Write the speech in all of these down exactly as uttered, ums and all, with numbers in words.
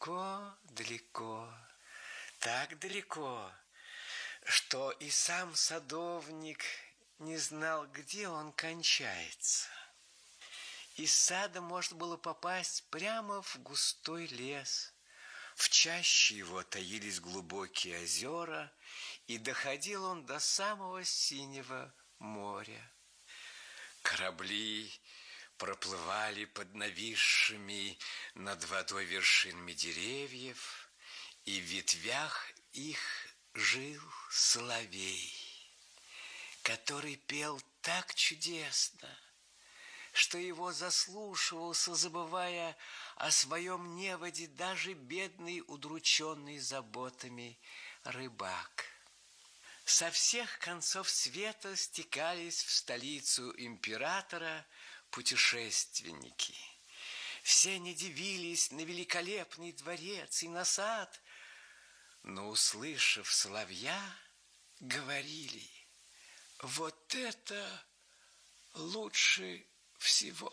далеко-далеко, так далеко, что и сам садовник не знал, где он кончается. Из сада можно было попасть прямо в густой лес. В чаще его таились глубокие озера, и доходил он до самого синего моря. Корабли проплывали под нависшими над водой вершинами деревьев, и в ветвях их жил соловей, который пел так чудесно, что его заслушивался, забывая о своем неводе даже бедный, удрученный заботами рыбак. Со всех концов света стекались в столицу императора путешественники. Все они дивились на великолепный дворец и на сад, но, услышав соловья, говорили: вот это лучше всего.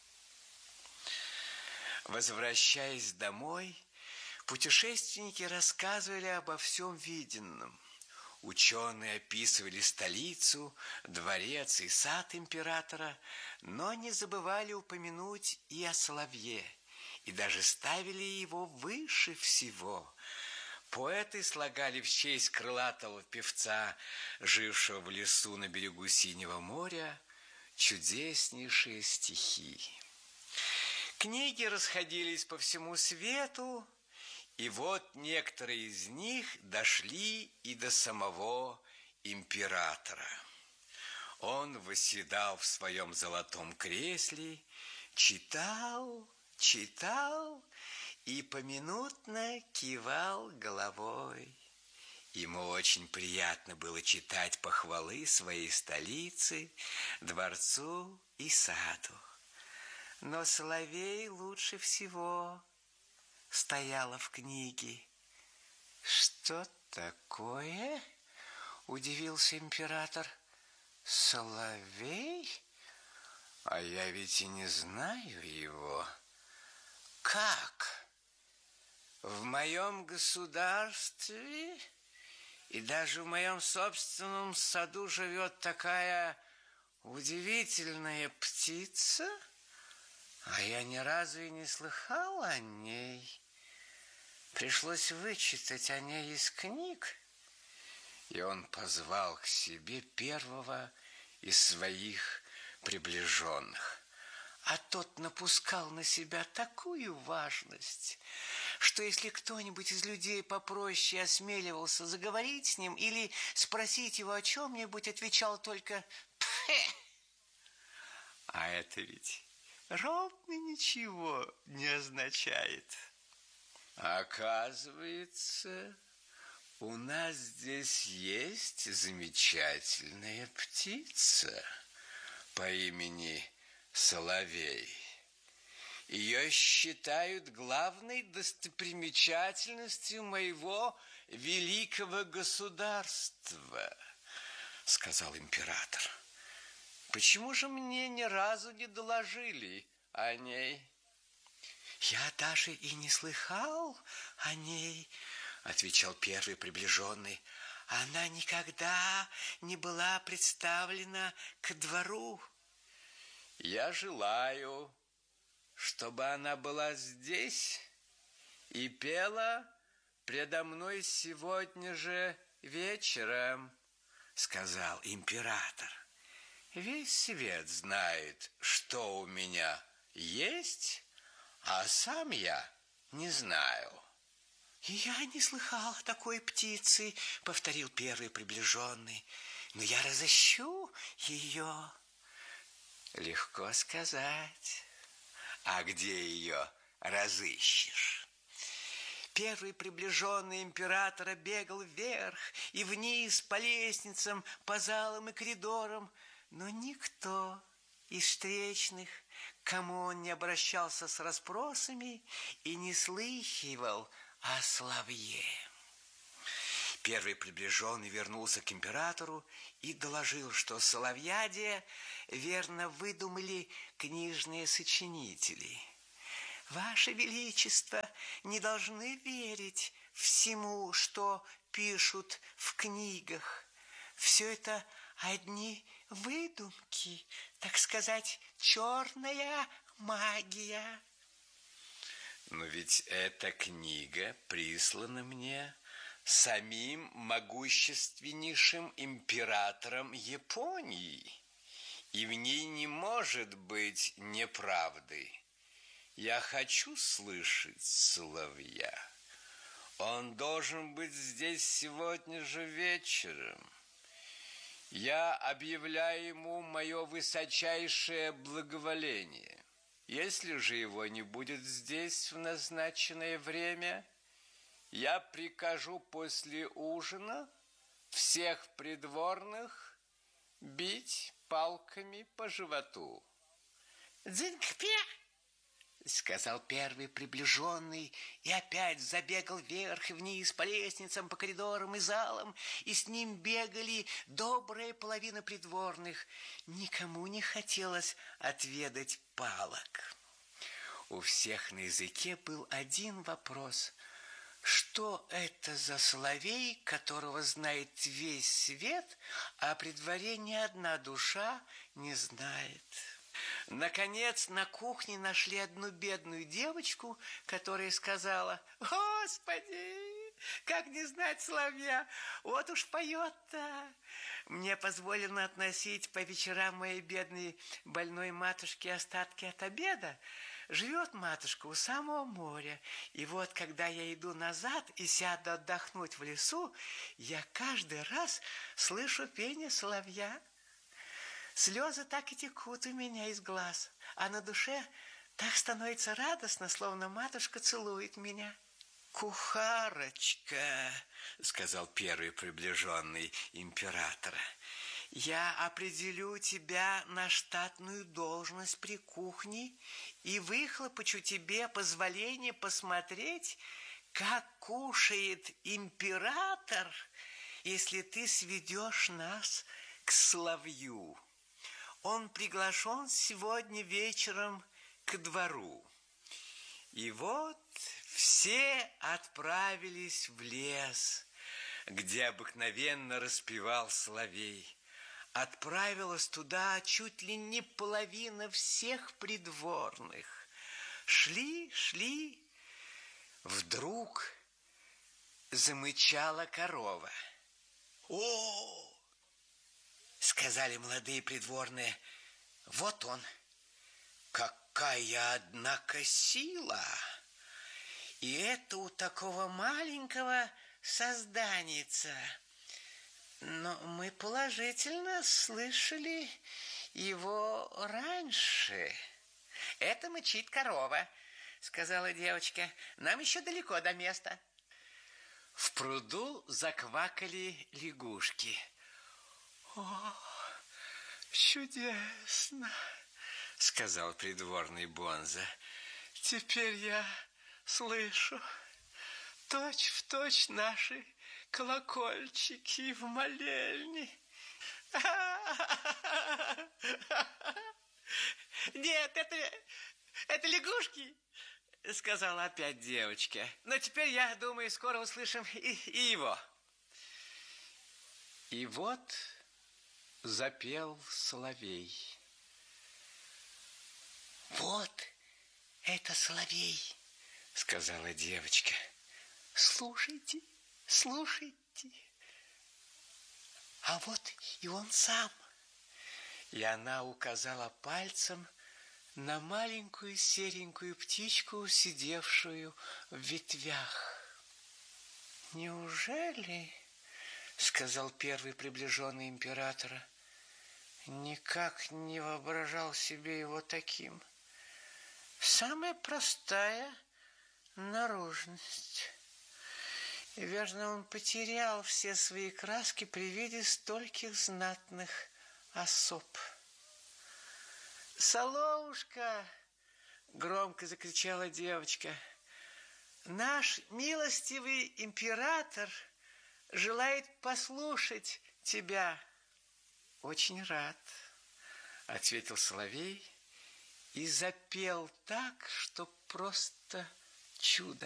Возвращаясь домой, путешественники рассказывали обо всем виденном. Ученые описывали столицу, дворец и сад императора, но не забывали упомянуть и о соловье, и даже ставили его выше всего. Поэты слагали в честь крылатого певца, жившего в лесу на берегу Синего моря, чудеснейшие стихи. Книги расходились по всему свету, и вот некоторые из них дошли и до самого императора. Он восседал в своем золотом кресле, читал, читал и поминутно кивал головой. Ему очень приятно было читать похвалы своей столицы, дворцу и саду. Но соловей лучше всего стояла в книге. Что такое? Удивился император. Соловей? А я ведь и не знаю его. Как? В моем государстве и даже в моем собственном саду живет такая удивительная птица, а я ни разу и не слыхал о ней. Пришлось вычитать о ней из книг. И он позвал к себе первого из своих приближенных. А тот напускал на себя такую важность, что если кто-нибудь из людей попроще осмеливался заговорить с ним или спросить его о чем-нибудь, отвечал только «Пфе!». А это ведь ровно ничего не означает. Оказывается, у нас здесь есть замечательная птица по имени соловей. Ее считают главной достопримечательностью моего великого государства, сказал император. Почему же мне ни разу не доложили о ней? Я даже и не слыхал о ней, отвечал первый приближенный. Она никогда не была представлена к двору. Я желаю, чтобы она была здесь и пела предо мной сегодня же вечером, сказал император. Весь свет знает, что у меня есть, а сам я не знаю. Я не слыхал такой птицы, повторил первый приближенный, но я разыщу ее. Легко сказать. А где ее разыщешь? Первый приближенный императора бегал вверх и вниз по лестницам, по залам и коридорам, но никто из встречных, к кому он не обращался с расспросами, и не слыхивал о соловье. Первый приближенный вернулся к императору и доложил, что соловьяде верно выдумали книжные сочинители. Ваше Величество не должны верить всему, что пишут в книгах. Все это одни выдумки, так сказать, черная магия. Но ведь эта книга прислана мне самим могущественнейшим императором Японии, и в ней не может быть неправды. Я хочу слышать соловья. Он должен быть здесь сегодня же вечером. Я объявляю ему мое высочайшее благоволение. Если же его не будет здесь в назначенное время, я прикажу после ужина всех придворных бить палками по животу. «Дзинь-кпе!» — сказал первый приближенный, и опять забегал вверх и вниз по лестницам, по коридорам и залам, и с ним бегали добрая половина придворных. Никому не хотелось отведать палок. У всех на языке был один вопрос: что это за соловей, которого знает весь свет, а при дворе ни одна душа не знает? Наконец, на кухне нашли одну бедную девочку, которая сказала: «Господи, как не знать соловья? Вот уж поет-то! Мне позволено относить по вечерам моей бедной больной матушке остатки от обеда. Живет матушка у самого моря, и вот, когда я иду назад и сяду отдохнуть в лесу, я каждый раз слышу пение соловья. Слезы так и текут у меня из глаз, а на душе так становится радостно, словно матушка целует меня». «Кухарочка», — сказал первый приближенный императора, — «я определю тебя на штатную должность при кухне и выхлопочу тебе позволение посмотреть, как кушает император, если ты сведешь нас к соловью. Он приглашен сегодня вечером к двору». И вот все отправились в лес, где обыкновенно распевал соловей. Отправилась туда чуть ли не половина всех придворных. Шли, шли, вдруг замычала корова. «О!» — сказали молодые придворные. «Вот он! Какая, однако, сила! И это у такого маленького созданица. Но мы положительно слышали его раньше». «Это мычит корова», — сказала девочка. «Нам еще далеко до места». В пруду заквакали лягушки. «О, чудесно!» — сказал придворный Бонза. «Теперь я слышу точь-в-точь наши колокольчики в молельне». «Нет, это, это лягушки», — сказала опять девочка. «Но теперь, я думаю, скоро услышим и, и его». И вот запел соловей. «Вот это соловей», — сказала девочка. «Слушайте, слушайте. А вот и он сам». И она указала пальцем на маленькую серенькую птичку, сидевшую в ветвях. «Неужели, — сказал первый приближенный императора, — никак не воображал себе его таким? Самая простая наружность. И, верно, он потерял все свои краски при виде стольких знатных особ». «Соловушка!» — громко закричала девочка. «Наш милостивый император желает послушать тебя». «Очень рад», — ответил соловей и запел так, что просто чудо.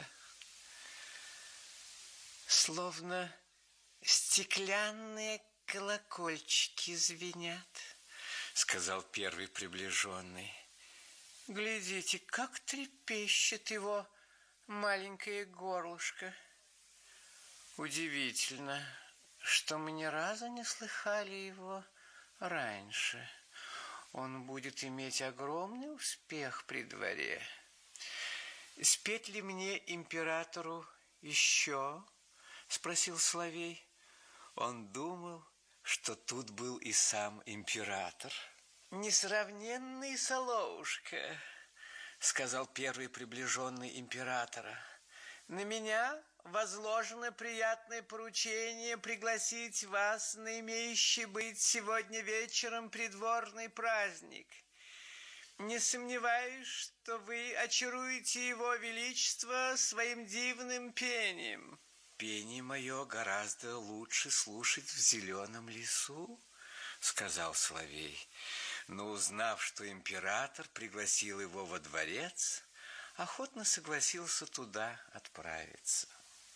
Словно стеклянные колокольчики звенят, сказал первый приближенный. Глядите, как трепещет его маленькое горлышко. Удивительно, что мы ни разу не слыхали его раньше. Он будет иметь огромный успех при дворе. Спеть ли мне императору еще? Спросил соловей. Он думал, что тут был и сам император. Несравненный Соловушка, сказал первый приближенный императора, на меня возложено приятное поручение пригласить вас на имеющий быть сегодня вечером придворный праздник. Не сомневаюсь, что вы очаруете его величество своим дивным пением. Пение мое гораздо лучше слушать в зеленом лесу, сказал соловей. Но узнав, что император пригласил его во дворец, охотно согласился туда отправиться.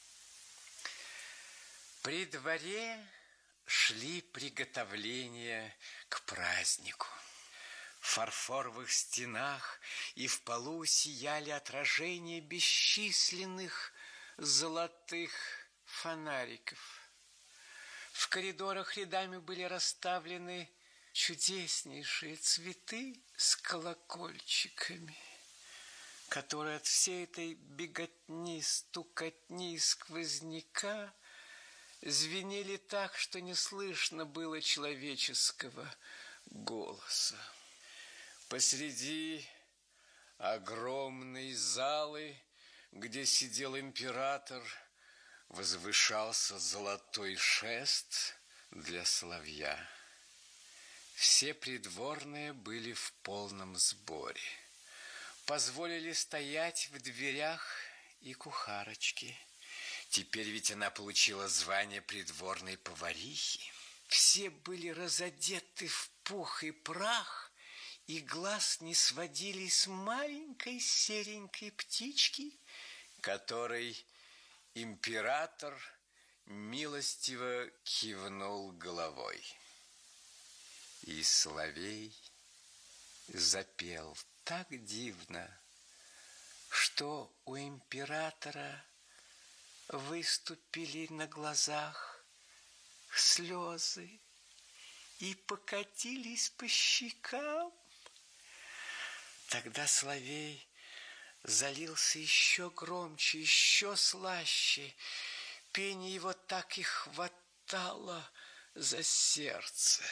При дворе шли приготовления к празднику. В фарфоровых стенах и в полу сияли отражения бесчисленных золотых фонариков. В коридорах рядами были расставлены чудеснейшие цветы с колокольчиками, которые от всей этой беготни, стукотни, сквозняка звенели так, что не слышно было человеческого голоса. Посреди огромной залы, где сидел император, возвышался золотой шест для соловья. Все придворные были в полном сборе. Позволили стоять в дверях и кухарочке. Теперь ведь она получила звание придворной поварихи. Все были разодеты в пух и прах, и глаз не сводили с маленькой серенькой птички, которой император милостиво кивнул головой. И соловей запел так дивно, что у императора выступили на глазах слезы и покатились по щекам. Тогда соловей залился еще громче, еще слаще. Пение его так и хватало за сердце.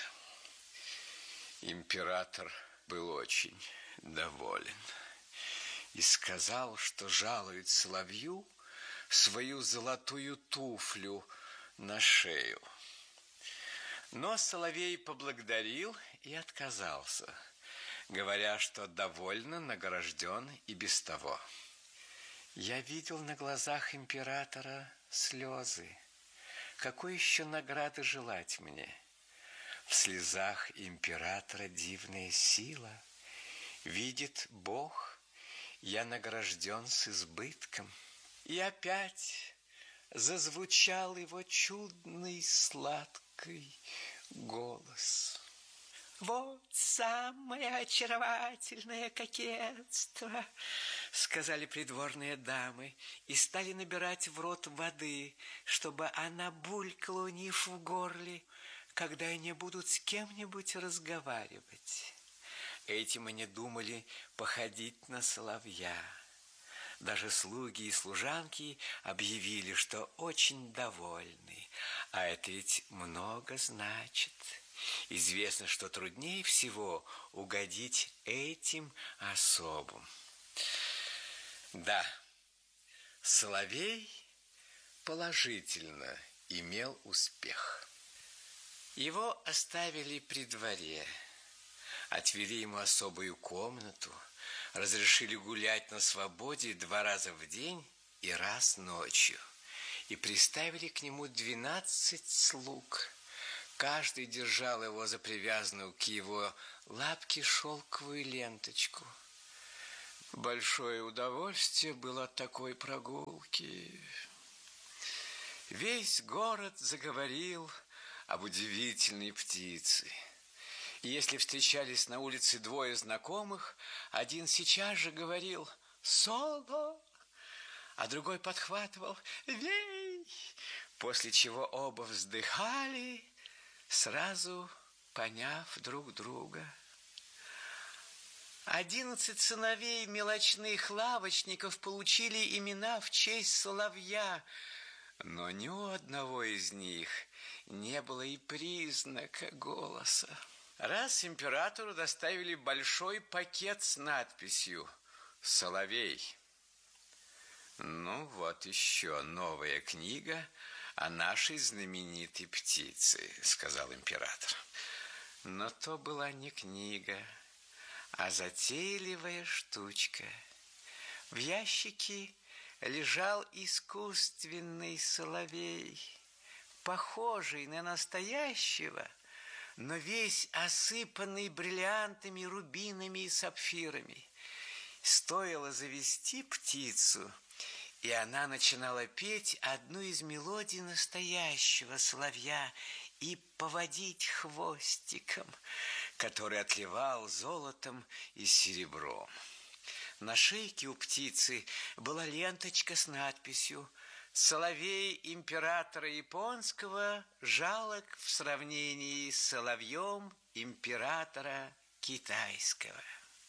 Император был очень доволен и сказал, что жалует соловью свою золотую туфлю на шею. Но соловей поблагодарил и отказался, говоря, что довольно награжден и без того. Я видел на глазах императора слезы. Какой еще награды желать мне? В слезах императора дивная сила. Видит Бог, я награжден с избытком. И опять зазвучал его чудный сладкий голос. Вот самое очаровательное кокетство, сказали придворные дамы, и стали набирать в рот воды, чтобы она булькала у них в горле, когда они будут с кем-нибудь разговаривать. Этим они думали походить на соловья. Даже слуги и служанки объявили, что очень довольны, а это ведь много значит. Известно, что труднее всего угодить этим особам. Да, соловей положительно имел успех. Его оставили при дворе, отвели ему особую комнату, разрешили гулять на свободе два раза в день и раз ночью, и приставили к нему двенадцать слуг. Каждый держал его за привязанную к его лапке шелковую ленточку. Большое удовольствие было от такой прогулки. Весь город заговорил об удивительной птице. И если встречались на улице двое знакомых, один сейчас же говорил «Соло», а другой подхватывал «Вей», после чего оба вздыхали, сразу поняв друг друга. Одиннадцать сыновей мелочных лавочников получили имена в честь соловья, но ни у одного из них не было и признака голоса. Раз императору доставили большой пакет с надписью «Соловей». Ну, вот еще новая книга о нашей знаменитой птице, сказал император. Но то была не книга, а затейливая штучка. В ящике лежал искусственный соловей, похожий на настоящего, но весь осыпанный бриллиантами, рубинами и сапфирами. Стоило завести птицу, и она начинала петь одну из мелодий настоящего соловья и поводить хвостиком, который отливал золотом и серебром. На шейке у птицы была ленточка с надписью «Соловей императора японского жалок в сравнении с соловьем императора китайского».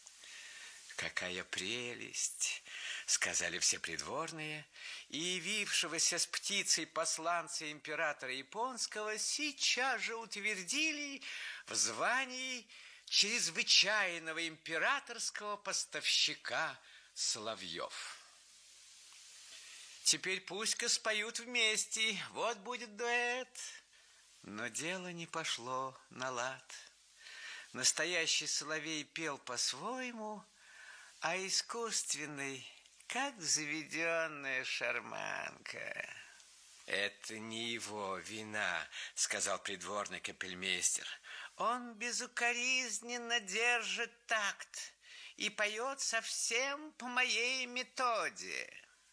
«Какая прелесть!» — сказали все придворные, и явившегося с птицей посланца императора японского сейчас же утвердили в звании чрезвычайного императорского поставщика соловьев. «Теперь пусть-ка споют вместе, вот будет дуэт». Но дело не пошло на лад. Настоящий соловей пел по-своему, а искусственный, как заведенная шарманка. «Это не его вина», — сказал придворный капельмейстер. «Он безукоризненно держит такт и поет совсем по моей методе».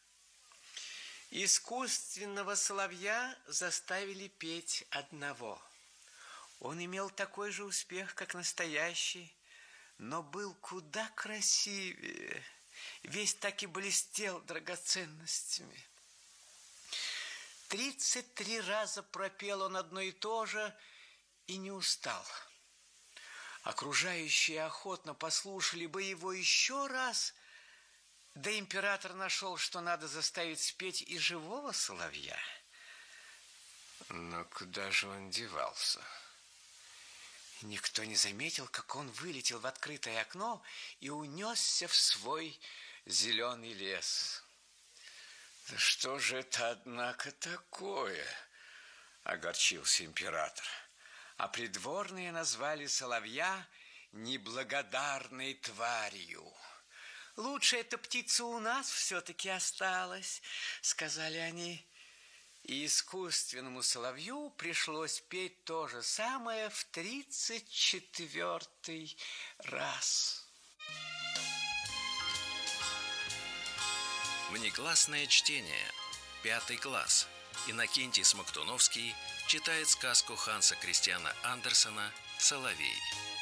Искусственного соловья заставили петь одного. Он имел такой же успех, как настоящий, но был куда красивее, весь так и блестел драгоценностями. Тридцать три раза пропел он одно и то же и не устал. Окружающие охотно послушали бы его еще раз, да император нашел, что надо заставить спеть и живого соловья. Но куда же он девался? Никто не заметил, как он вылетел в открытое окно и унесся в свой зеленый лес. «Да что же это, однако, такое?» – огорчился император. А придворные назвали соловья неблагодарной тварью. «Лучше эта птица у нас все-таки осталась», – сказали они. И искусственному соловью пришлось петь то же самое в тридцать четвертый раз. Внеклассное чтение. Пятый класс. Иннокентий Смоктуновский читает сказку Ханса Кристиана Андерсена «Соловей».